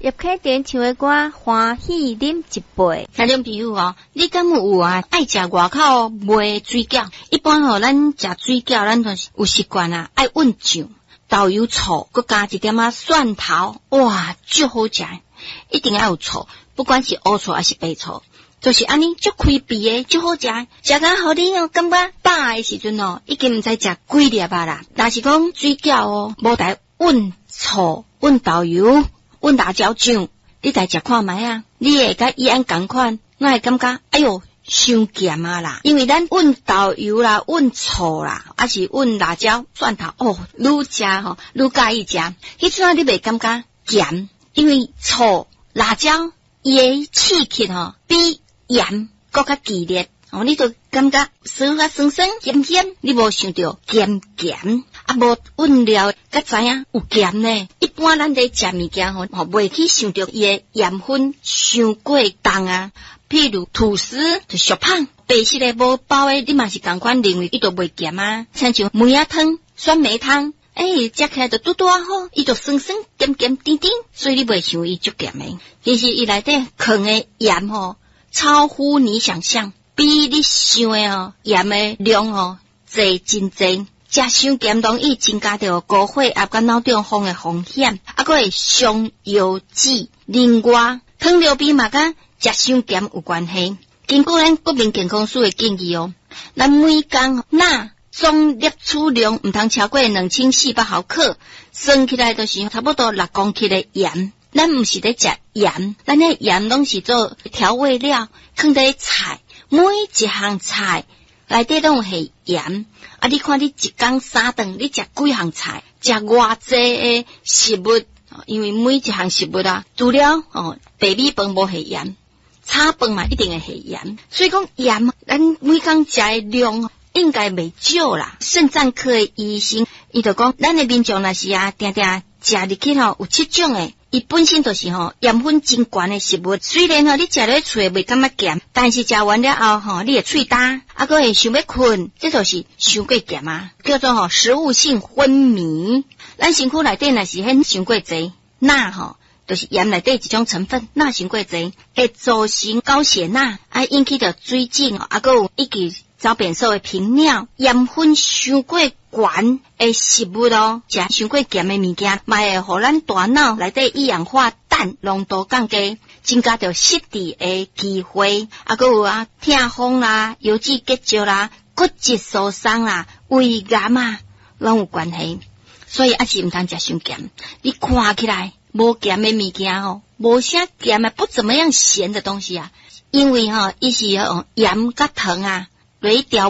叶启田唱的歌欢喜啉一杯。 听众朋友哦，你敢有爱食外口卖水饺？一般咱食水饺，咱就是有习惯爱混酱、豆油、醋，佮加一点蒜头，哇，足好食！一定要有醋，不管是乌醋还是白醋，就是安尼足开鼻的，足好食。食甲好你感觉饱的时阵已经毋知食几粒啦。若是讲水饺无得混醋、混豆油、混辣椒酱，你来食看卖啊！你会甲伊安同款，我会感觉哎哟伤咸啦，因为咱混豆油啦、混醋啦，还是混辣椒、蒜头愈食愈介意食。迄阵你袂感觉咸，因为醋、辣椒伊的刺激比盐搁较激烈。你就感觉酸啊酸酸咸咸，你无想到咸咸，无混料才知影有咸呢。一般咱在食物件袂去想到伊的盐分伤过重啊。譬如吐司就俗胖，白色的无包的，你嘛是同款认为伊就袂咸啊。亲像梅仔汤、酸梅汤，食起来就拄好，伊就酸酸咸咸甜甜，所以你袂想伊足咸的。其实伊内底放的盐超乎你想象。比你想的盐的量侪真侪，食伤咸容易增加着高血压甲脑中风的风险，还佫会伤腰子。另外，糖尿病嘛甲食伤咸有关系。根据咱国民健康署的建议咱每工钠总摄取量毋通超过2400毫克，算起来就是差不多6公克的盐。咱毋是咧食盐，咱的盐拢是做调味料，放在菜。每一项菜内底拢有下盐，你看你一工3顿，你食几项菜，食偌济的食物，因为每一项食物除了白米饭无下盐，炒饭嘛一定会下盐，所以讲盐，咱每工食的量应该袂少啦。肾脏科的医生伊就讲，咱的民众若是定定食入去有7种的。伊本身就是盐分真悬的食物，虽然你食落喙袂感觉咸，但是食完了后你的喙干，佫会想要困，这就是伤过咸啊，叫做食物性昏迷。咱身躯内底若是很伤过侪钠就是盐内底一种成分，钠伤过侪会造成高血钠，引起着水肿，佫有一个早便所的频尿。盐分伤过悬的食物食伤过咸的物件，嘛会互咱大脑内底一氧化氮浓度降低，增加着失智的机会，佫有痛风啦、腰子结石啦、骨质疏松啦、胃癌拢有关系。所以是毋通食伤咸。你看起来无咸的物件无啥咸的，不怎么样咸的东西因为伊是盐甲糖落去调